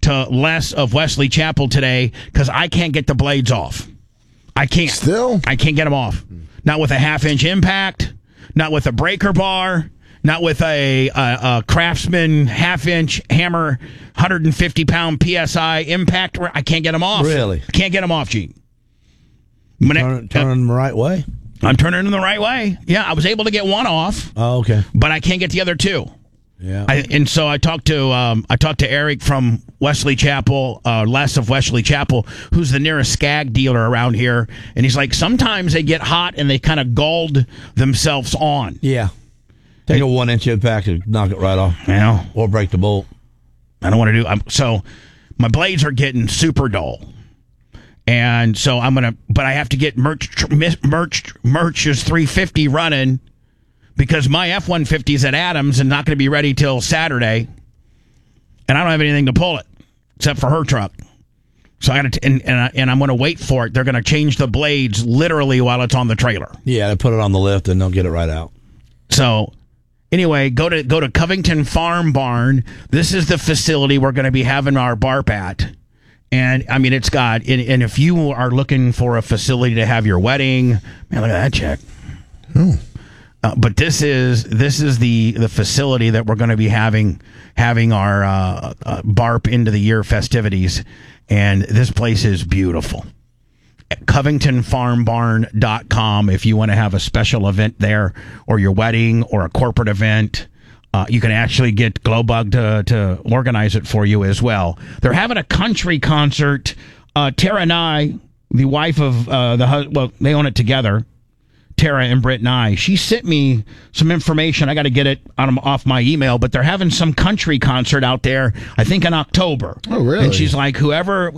to Les of Wesley Chapel today because I can't get the blades off. I can't. Still? I can't get them off. Not with a half-inch impact, not with a breaker bar, not with a Craftsman half-inch hammer, 150-pound PSI impact. I can't get them off. Really? I can't get them off, Gene. Turn them the right way? I'm turning them the right way. Yeah, I was able to get one off. Oh, okay. But I can't get the other two. Yeah. And so I talked to Eric from Wesley Chapel, Les of Wesley Chapel, who's the nearest Skag dealer around here, and he's like, sometimes they get hot and they kind of galled themselves on. Yeah. Take a 1-inch impact and knock it right off. Yeah. Or break the bolt. I don't want to do. So my blades are getting super dull. And so but I have to get Merch's 350 running because my F-150 is at Adams and not going to be ready till Saturday. And I don't have anything to pull it except for her truck. So I got to, and I'm going to wait for it. They're going to change the blades literally while it's on the trailer. Yeah, they put it on the lift and they'll get it right out. So anyway, go to Covington Farm Barn. This is the facility we're going to be having our BARP at. And I mean, it's got, and if you are looking for a facility to have your wedding, man, look at that check. Oh. But this is the facility that we're going to be having our BARP into the year festivities, and this place is beautiful. CovingtonFarmBarn.com if you want to have a special event there, or your wedding, or a corporate event. You can actually get Glowbug to organize it for you as well. They're having a country concert. Tara Nye, the wife of they own it together. Tara and Britt Nye. She sent me some information. I got to get it off my email, but they're having some country concert out there, I think in October. Oh, really? And she's like, whoever,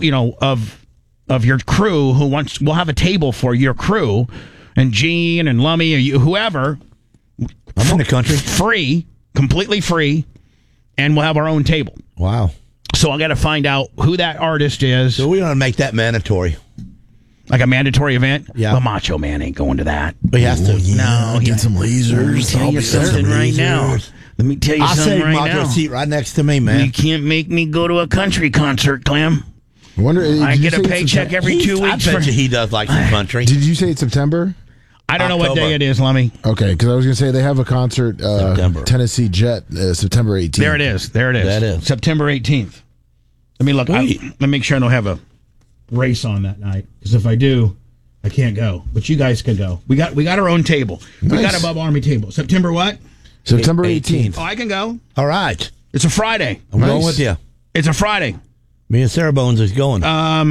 of your crew we'll have a table for your crew, and Gene and Lummy, or whoever. I'm in the country. Free. Completely free, and we'll have our own table. Wow. So I got to find out who that artist is. So we're going to make that mandatory. Like a mandatory event? Yeah. Well, Macho Man ain't going to that. But he has to. No, Get some lasers. Let me tell you something right now. Let me tell you I'll something save right Macho now. seat right next to me, man. You can't make me go to a country concert, Clem. I wonder, I did you get say a it's paycheck September? every 2 I weeks. bet you he does like some country. Did you say it's September? I don't know what October. day it is, Lummy. Okay, because I was going to say they have a concert, September. Tennessee Jet, September 18th. There it is. There it is. That is. September 18th. Let me look. Let me make sure I don't have a race on that night, because if I do, I can't go. But you guys can go. We got our own table. We Nice. got a Bub Army table. September what? September 18th. Oh, I can go. All right. It's a Friday. I'm going Nice. with you. It's a Friday. Me and Sarah Bones is going.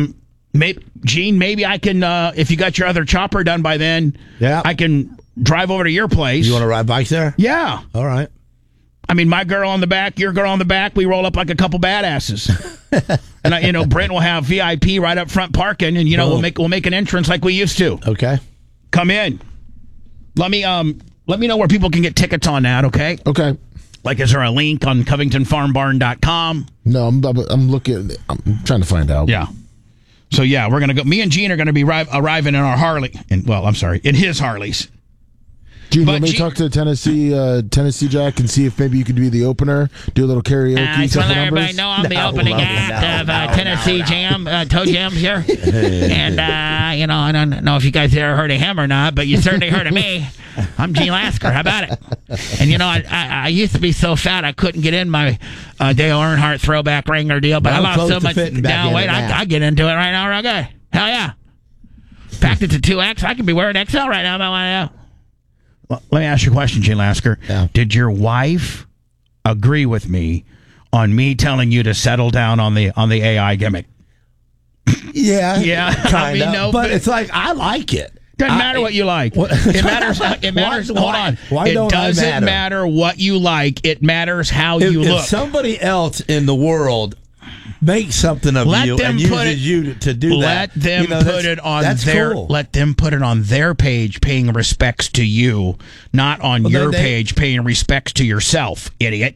Gene, maybe I can, if you got your other chopper done by then, Yeah. I can drive over to your place. You want to ride bikes there? Yeah. All right. I mean, my girl on the back, your girl on the back, we roll up like a couple badasses. And, Brent will have VIP right up front parking, and, Boom. we'll make an entrance like we used to. Okay. Come in. Let me know where people can get tickets on that, okay? Okay. Like, is there a link on CovingtonFarmBarn.com? No, I'm looking. I'm trying to find out. Yeah. So, yeah, we're going to go. Me and Gene are going to be arriving in our Harley. In his Harleys. Gene, But let me talk to Tennessee Jack and see if maybe you could be the opener, do a little karaoke. I just want to let everybody know I'm the opening act of Tennessee Jam, Toe Jam here. And, I don't know if you guys ever heard of him or not, but you certainly heard of me. I'm Gene Lasker. How about it? And, I used to be so fat I couldn't get in my Dale Earnhardt throwback Wrangler deal, but I lost so much. Now, wait, I get into it right now real good. Hell yeah. Packed it to 2X. I could be wearing XL right now if I want to know. Well, let me ask you a question, Gene Lasker. Yeah. Did your wife agree with me on me telling you to settle down on the AI gimmick? Yeah. Yeah. Kind of. no, but it's like, I like it. Doesn't matter what you like. It matters. It matters. Hold on. Why don't I doesn't matter? matter what you like. It matters how you look. If somebody else in the world makes something of Let you them and put uses you to do Let that, them put it on that's their. cool. Let them put it on their page, paying respects to you, not on your page, paying respects to yourself, idiot.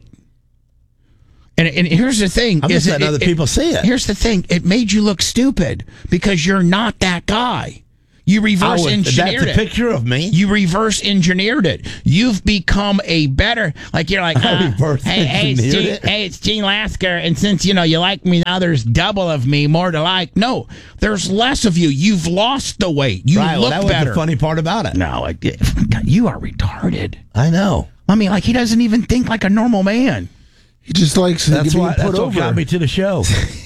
And here's the thing: I'm just letting other people see it. Here's the thing: it made you look stupid because you're not that guy. You reverse engineered That's a it. picture of me. You reverse engineered it. You've become a better, like you're like, it's Gene Lasker, and since you like me now, there's double of me, more to like. No, there's less of you. You've lost the weight. You look that was better. the funny part about it. No, God, you are retarded. I know. I mean, like he doesn't even think like a normal man. He just likes to be put That's over. what got me to the show.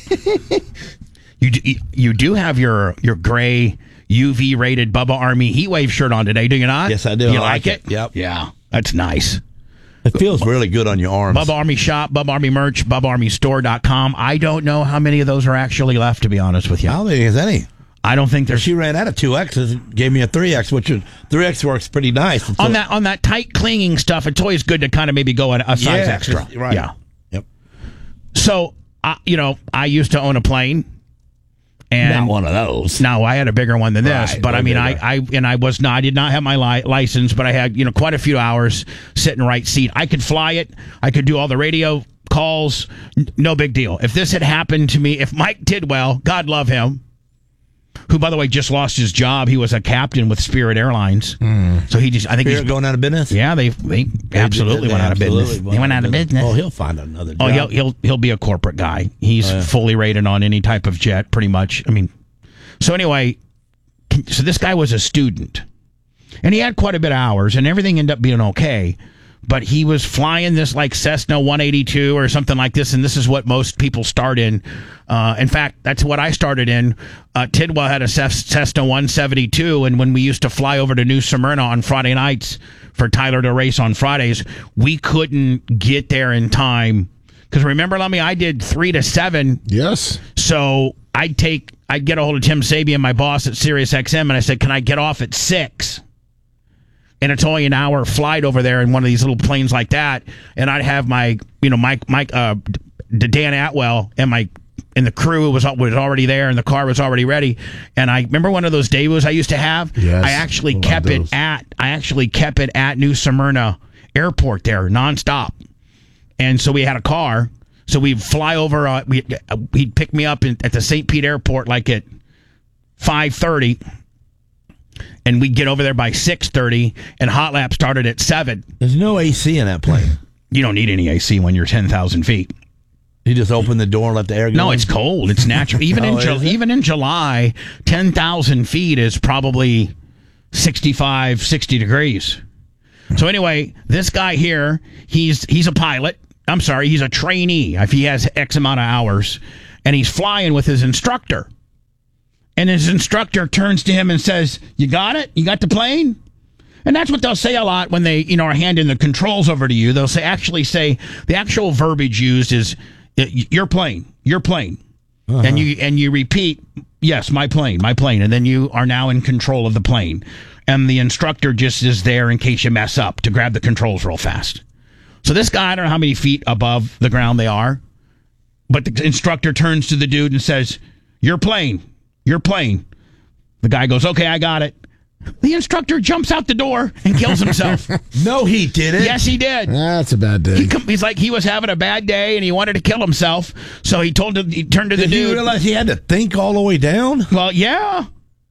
You do have your gray UV rated Bubba Army Heat Wave shirt on today, do you not? Yes, I do. You I like it? Yep. Yeah, that's nice. It feels really good on your arms. Bubba Army shop, Bubba Army merch, BubbaArmyStore.com. I don't know how many of those are actually left, to be honest with you. I don't think there's any. I don't think there's. She ran out of 2Xs, gave me a 3X, which 3X works pretty nice. On that tight clinging stuff, it's always good to kind of maybe go a size extra. Right. Yeah. Yep. So, I used to own a plane. And Not one of those. No, I had a bigger one than this, Right, but I mean, bigger. I did not have my license, but I had quite a few hours sitting right seat. I could fly it. I could do all the radio calls. No big deal. If this had happened to me, if Mike Tidwell, God love him, who by the way just lost his job, he was a captain with Spirit Airlines. So I think Spirit he's going out of business. Yeah, they absolutely went out of business. They went out of business. Oh, he'll find another job. Oh, he'll be a corporate guy. He's fully rated on any type of jet, pretty much. I mean, so anyway, so this guy was a student, and he had quite a bit of hours, and everything ended up being okay. But he was flying this like Cessna 182 or something like this, and this is what most people start in. In fact, that's what I started in. Tidwell had a Cessna 172, and when we used to fly over to New Smyrna on Friday nights for Tyler to race on Fridays, we couldn't get there in time. Because remember, Lummy, I did 3 to 7. Yes. So I'd get a hold of Tim Sabian, my boss at SiriusXM, and I said, "Can I get off at 6?" And it's only an hour flight over there in one of these little planes like that. And I'd have my, Dan Atwell and the crew was already there, and the car was already ready. And I remember one of those debuts I used to have. Yes, I actually kept it at New Smyrna Airport there nonstop. And so we had a car. So we'd fly over. He'd pick me up at the St. Pete Airport like at 5:30. And we'd get over there by 6:30, and hot lap started at 7. There's no AC in that plane. You don't need any AC when you're 10,000 feet. You just open the door and let the air go. No, in? it's cold. It's natural. Even even in July, 10,000 feet is probably 65, 60 degrees. So anyway, this guy here, he's a pilot. I'm sorry, he's a trainee. If he has X amount of hours, and he's flying with his instructor. And his instructor turns to him and says, "You got it? You got the plane?" And that's what they'll say a lot when they, are handing the controls over to you. They'll actually say the actual verbiage used is, "Your plane, your plane," and you repeat, "Yes, my plane, my plane," and then you are now in control of the plane. And the instructor just is there in case you mess up to grab the controls real fast. So this guy, I don't know how many feet above the ground they are, but the instructor turns to the dude and says, "Your plane. Your plane." The guy goes, "Okay, I got it." The instructor jumps out the door and kills himself. No, he didn't. Yes, he did. That's a bad day. He's like, he was having a bad day and he wanted to kill himself. So he turned to the Did dude. he realize he had to think all the way down? Well, yeah.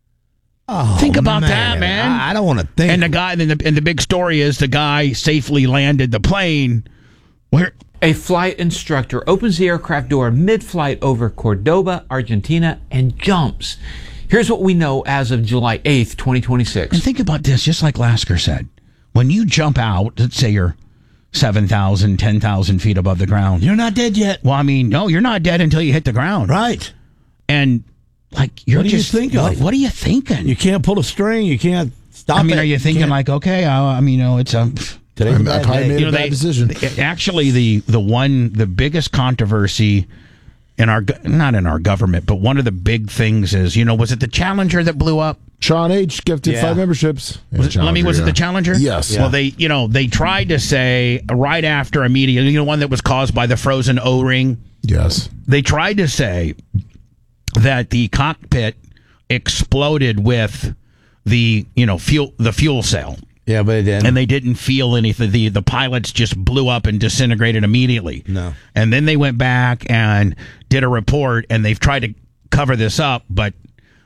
Oh, Think about that, man. I don't want to think. And the guy, and the big story is the guy safely landed the plane. Where? A flight instructor opens the aircraft door mid-flight over Cordoba, Argentina, and jumps. Here's what we know as of July 8th, 2026. And think about this, just like Lasker said. When you jump out, let's say you're 7,000, 10,000 feet above the ground. You're not dead yet. Well, I mean, no, you're not dead until you hit the ground. Right. And, like, you're What do you just... think of? What are you thinking? You can't pull a string. You can't stop it. I mean, are you thinking Can't- like, okay, it's a... Today's a bad I probably day. made a bad decision. Actually, the biggest controversy not in our government, but one of the big things is, was it the Challenger that blew up? Sean H. gifted 5 memberships. Was it the Challenger? Yes. Yeah. Well, they tried to say right after immediately, one that was caused by the frozen O-ring. Yes. They tried to say that the cockpit exploded with the fuel cell. Yeah, but it didn't. And they didn't feel anything. The pilots just blew up and disintegrated immediately. No. And then they went back and did a report, and they've tried to cover this up, but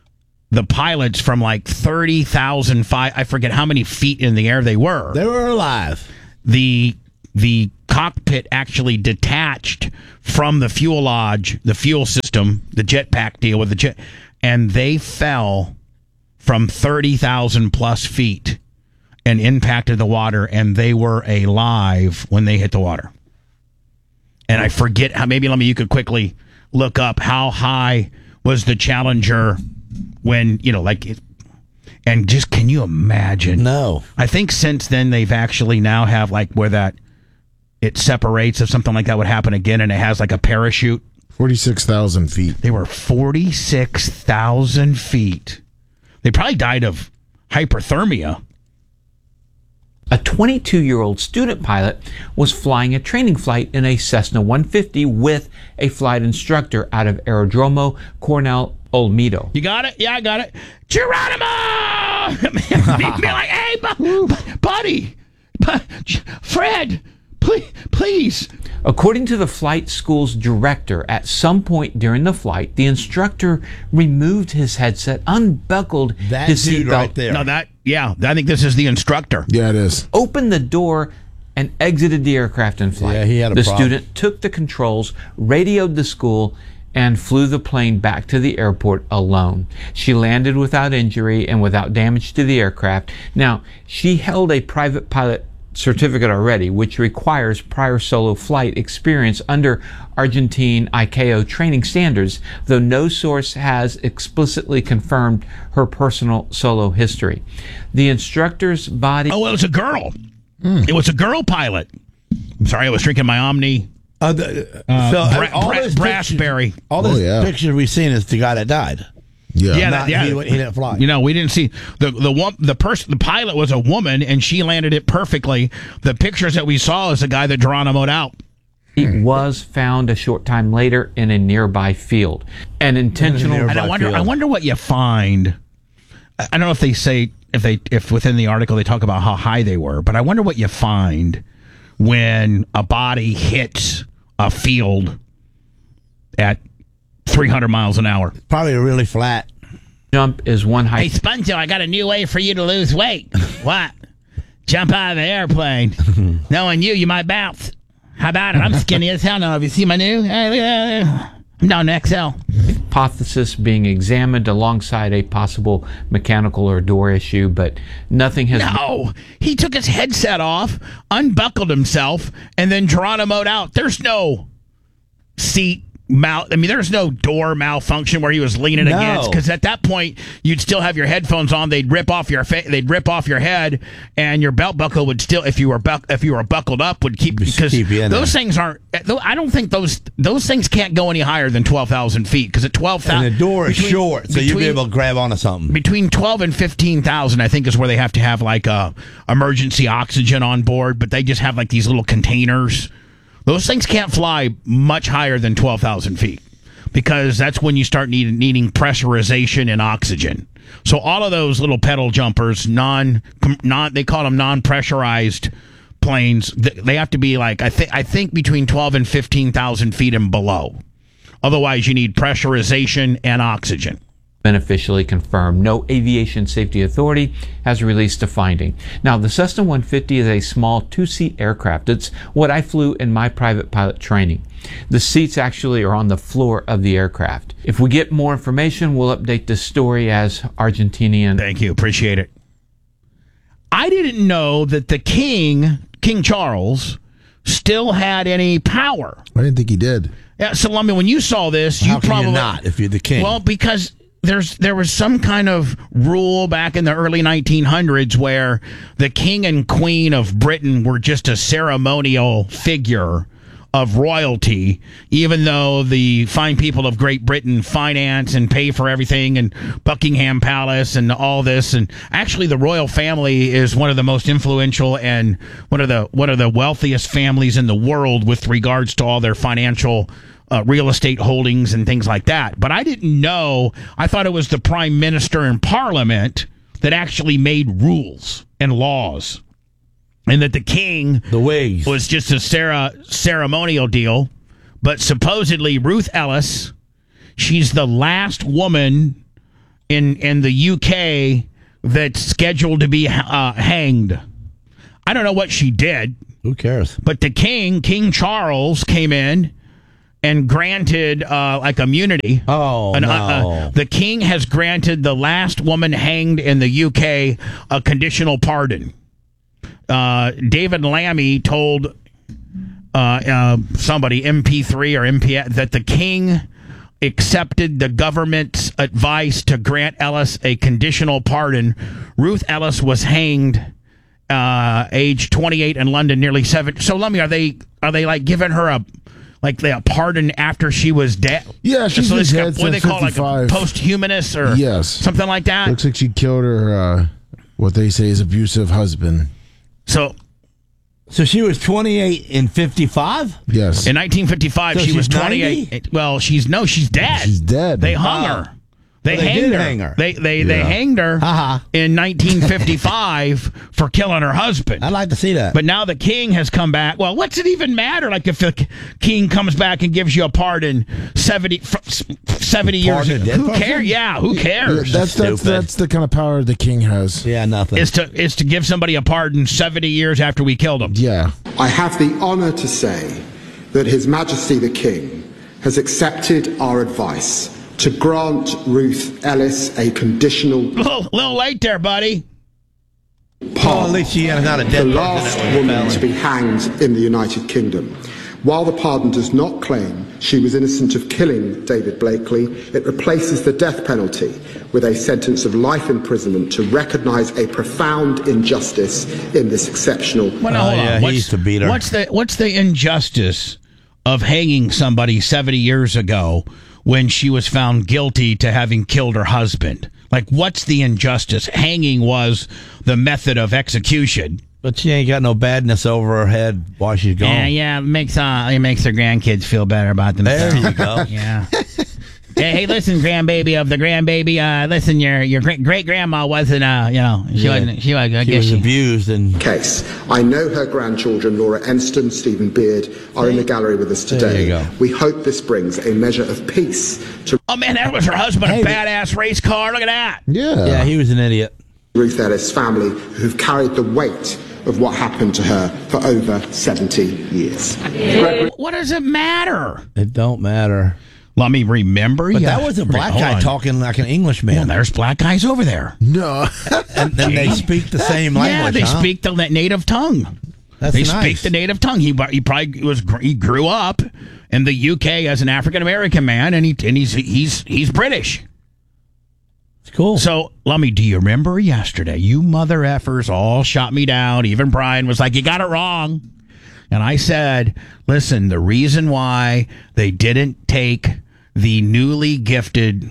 the pilots from like 30,000 feet. I forget how many feet in the air they were. They were alive. The cockpit actually detached from the fuselage, the fuel system, the jetpack deal with the jet, and they fell from 30,000 plus feet and impacted the water, and they were alive when they hit the water. And I forget how, maybe you could quickly look up how high was the Challenger when, and just, can you imagine? No. I think since then they've actually now have like where that it separates if something like that would happen again, and it has like a parachute. 46,000 feet. They were 46,000 feet. They probably died of hyperthermia. A 22-year-old student pilot was flying a training flight in a Cessna 150 with a flight instructor out of Aerodromo Coronel Olmedo. You got it? Yeah, I got it. Geronimo! Be like, hey, buddy, Fred, please. According to the flight school's director, at some point during the flight, the instructor removed his headset, unbuckled That his dude seatbelt, right there. No, I think this is the instructor. Yeah, it is. opened the door, and exited the aircraft in flight. Yeah, he had a the problem. student took the controls, radioed the school, and flew the plane back to the airport alone. She landed without injury and without damage to the aircraft. Now, she held a private pilot certificate already, which requires prior solo flight experience under Argentine ICAO training standards, though no source has explicitly confirmed her personal solo history. The instructor's body... Oh, it was a girl. It was a girl pilot. I'm sorry, I was drinking my Omni Raspberry. All this yeah. picture we've seen is the guy that died. Yeah. Yeah, He didn't fly. We didn't see the pilot was a woman, and she landed it perfectly. The pictures that we saw is the guy that Geronimo'd out. It was found a short time later in a nearby field. An intentional... And I wonder what you find. I don't know if they say if within the article they talk about how high they were, but I wonder what you find when a body hits a field at 300 miles an hour. Probably really flat. jump is one Hey, height. Spunzo, I got a new way for you to lose weight. What? Jump out of the airplane. Knowing you might bounce. How about it? I'm skinny as hell now. Have you seen my new? I'm down to XL. Hypothesis being examined alongside a possible mechanical or door issue, but nothing has... No, he took his headset off, unbuckled himself, and then Geronimo'd out. There's no seat there's no door malfunction where he was leaning against, because at that point you'd still have your headphones on. They'd rip off your head, and your belt buckle would still, if you were buckled up, would keep, because those things aren't. I don't think those things can't go any higher than 12,000 feet, because at 12,000 and the door is short, so you'll be able to grab onto something. Between 12 and 15,000, I think, is where they have to have like emergency oxygen on board, but they just have like these little containers. Those things can't fly much higher than 12,000 feet, because that's when you start needing pressurization and oxygen. So all of those little pedal jumpers, they call them non-pressurized planes. They have to be like, I think between 12 and 15,000 feet and below. Otherwise, you need pressurization and oxygen. been officially confirmed. No aviation safety authority has released a finding. Now, the Cessna 150 is a small two-seat aircraft. It's what I flew in my private pilot training. The seats actually are on the floor of the aircraft. If we get more information, we'll update this story as Argentinian. Thank you. Appreciate it. I didn't know that the King Charles, still had any power. I didn't think he did. Yeah, so I mean, when you saw this, How you can probably you not if you're the king? Well, because there was some kind of rule back in the early 1900s where the king and queen of Britain were just a ceremonial figure of royalty, even though the fine people of Great Britain finance and pay for everything, and Buckingham Palace and all this. And actually, the royal family is one of the most influential and one of the wealthiest families in the world with regards to all their financial real estate holdings and things like that. But I didn't know. I thought it was the prime minister and parliament that actually made rules and laws, and that the king was just a ceremonial deal. But supposedly Ruth Ellis, she's the last woman in the UK that's scheduled to be hanged. I don't know what she did. Who cares? But the King Charles, came in and granted like immunity. Oh, no. The king has granted the last woman hanged in the UK a conditional pardon. David Lammy told somebody, MP3 or MP, that the king accepted the government's advice to grant Ellis a conditional pardon. Ruth Ellis was hanged age 28 in London, nearly 7. So, Lummy, are they like giving her a pardon after she was dead? Yeah, she's been dead what do they since call it, like 55. a posthumous or something like that? Looks like she killed her, what they say is abusive husband. So she was 28 in 55? Yes. In 1955, So she was she's 28. 90? Well, she's dead. She's dead. They hung her. They did hanged her. hang her. They hanged her in 1955 for killing her husband. I'd like to see that. But now the king has come back. Well, what's it even matter? Like if the king comes back and gives you a pardon 70 years ago. Who cares? Yeah, who cares? That's the kind of power the king has. Yeah, nothing. Is to give somebody a pardon 70 years after we killed him. Yeah. I have the honour to say that His Majesty the King has accepted our advice to grant Ruth Ellis a conditional little late there, buddy. Well, at least she is not a dead the person. last That was woman a to be hanged in the United Kingdom. While the pardon does not claim she was innocent of killing David Blakely, it replaces the death penalty with a sentence of life imprisonment to recognise a profound injustice in this exceptional. Well, now, hold on. he used to beat her. What's the injustice of hanging somebody 70 years ago when she was found guilty to having killed her husband? Like, what's the injustice? Hanging was the method of execution. But she ain't got no badness over her head while she's gone. Yeah, it makes her grandkids feel better about themselves. There you go. Yeah. Hey, listen, grandbaby of the grandbaby. Listen, your great grandma wasn't, she was abused and case. I know her grandchildren, Laura Enston, Stephen Beard, are in the gallery with us today. There you go. We hope this brings a measure of peace to. Oh man, that was her husband, a badass race car. Look at that. Yeah, he was an idiot. Ruth Ellis' family, who've carried the weight of what happened to her for over 70 years. What does it matter? It don't matter. Let me remember. But that was a black guy talking like an Englishman. Well, there's black guys over there. No. and they speak the same language. Yeah, they speak the native tongue. They speak the native tongue. He grew up in the UK as an African American man, and he's British. It's cool. So, Lummy, do you remember yesterday? You mother effers all shot me down. Even Brian was like, "You got it wrong." And I said, listen, the reason why they didn't take the newly gifted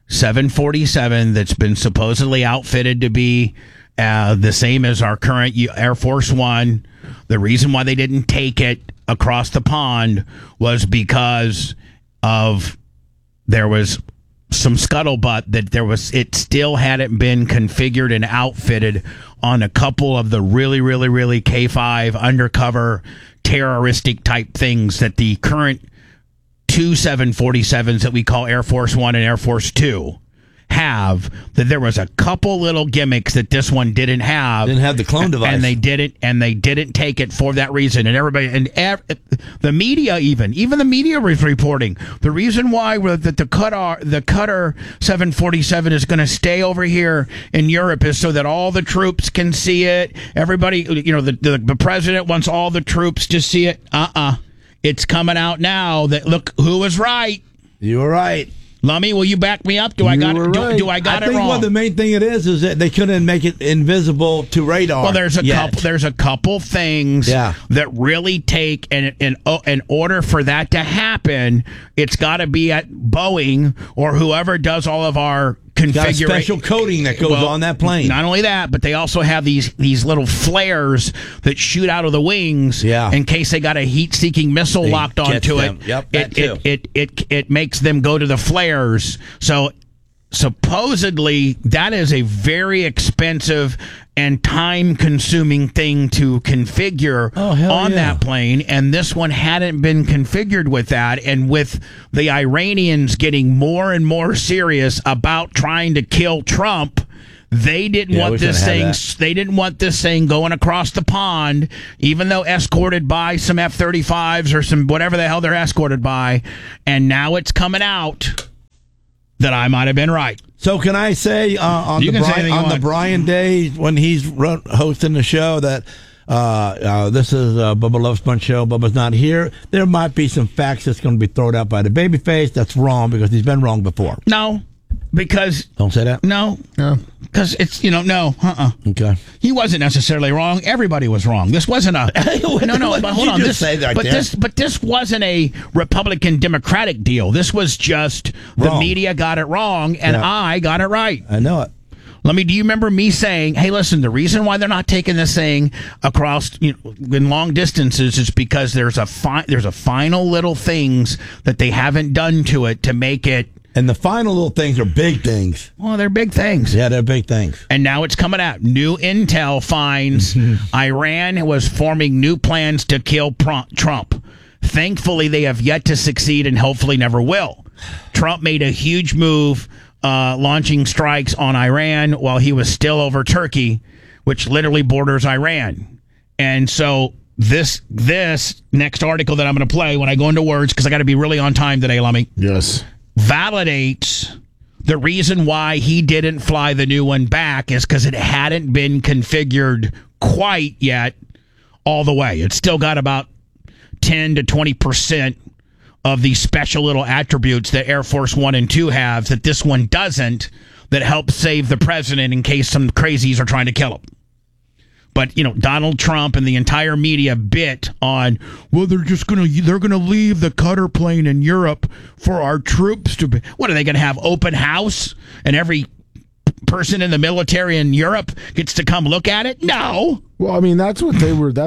747 that's been supposedly outfitted to be the same as our current Air Force One, the reason why they didn't take it across the pond was because of there was some scuttlebutt that it still hadn't been configured and outfitted on a couple of the really, really, really K5 undercover terroristic type things that the current two 747s that we call Air Force One and Air Force Two have. That there was a couple little gimmicks that this one didn't have. Didn't have the clone device, and they didn't take it for that reason. And everybody the media, even the media was reporting the reason why that the Qatar 747 is going to stay over here in Europe is so that all the troops can see it. Everybody, the president wants all the troops to see it. It's coming out now that look who was right. You were right. Lummy, will you back me up? Do I got it wrong? I think what the main thing it is that they couldn't make it invisible to radar. Well, there's a couple things that really take in order for that to happen, it's got to be at Boeing or whoever does all of our configuration. Special coating that goes on that plane. Not only that, but they also have these little flares that shoot out of the wings in case they got a heat-seeking missile locked onto it. Yep, it makes them go to the flares. So supposedly that is a very expensive and time-consuming thing to configure on that plane, and this one hadn't been configured with that. And with the Iranians getting more and more serious about trying to kill Trump, they didn't want this thing. They didn't want this thing going across the pond, even though escorted by some F-35s or some whatever the hell they're escorted by. And now it's coming out that I might have been right. So can I say on the Brian Day when he's hosting the show that this is Bubba Love Sponge show, Bubba's not here, there might be some facts that's going to be thrown out by the babyface that's wrong because he's been wrong before. No, because... Don't say that? No. Because it's, no. Okay. He wasn't necessarily wrong. Everybody was wrong. This wasn't a... No, but hold on. This wasn't a Republican-Democratic deal. This was just the media got it wrong, and I got it right. I know it. Do you remember me saying, hey, listen, the reason why they're not taking this thing across in long distances is because there's a final little things that they haven't done to it to make it. And the final little things are big things. Well, they're big things. Yeah, they're big things. And now it's coming out. New intel finds Iran was forming new plans to kill Trump. Thankfully, they have yet to succeed and hopefully never will. Trump made a huge move launching strikes on Iran while he was still over Turkey, which literally borders Iran. And so this next article that I'm going to play when I go into words, because I got to be really on time today, Lummy. Yes. Validates the reason why he didn't fly the new one back is because it hadn't been configured quite yet all the way. It's still got about 10 to 20% of the special little attributes that Air Force 1 and 2 have that this one doesn't, that helps save the president in case some crazies are trying to kill him. But, Donald Trump and the entire media bit on, well, they're going to leave the Qatar plane in Europe for our troops to be. What, are they going to have open house and every person in the military in Europe gets to come look at it? No. Well, I mean, that's what they were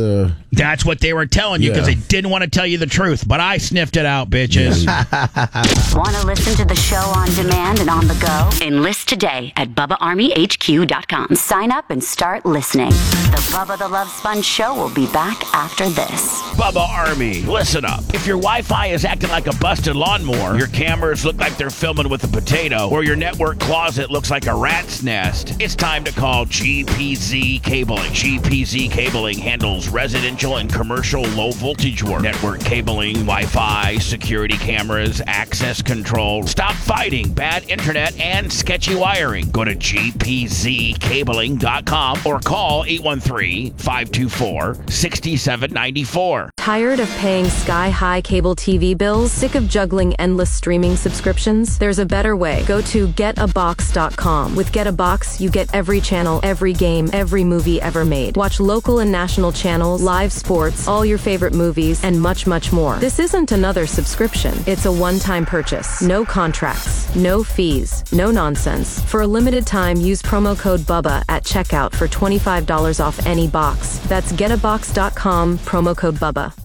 telling you because they didn't want to tell you the truth. But I sniffed it out, bitches. Want to listen to the show on demand and on the go? Enlist today at BubbaArmyHQ.com. Sign up and start listening. The Bubba the Love Sponge Show will be back after this. Bubba Army, listen up. If your Wi-Fi is acting like a busted lawnmower, your cameras look like they're filming with a potato, or your network closet looks like a rat's nest, it's time to call GPZ Cabling. GPZ Cabling handles residential and commercial low-voltage work, network cabling, Wi-Fi, security cameras, access control. Stop fighting bad internet and sketchy wiring. Go to gpzcabling.com or call 813-524-6794. Tired of paying sky-high cable TV bills? Sick of juggling endless streaming subscriptions? There's a better way. Go to getabox.com. With Get a Box, you get every channel, every game, every movie ever made. Watch local and national channels, live sports, all your favorite movies, and much, much more. This isn't another subscription. It's a one-time purchase. No contracts, no fees, no nonsense. For a limited time, use promo code BUBBA at checkout for $25 off any box. That's getabox.com, promo code BUBBA.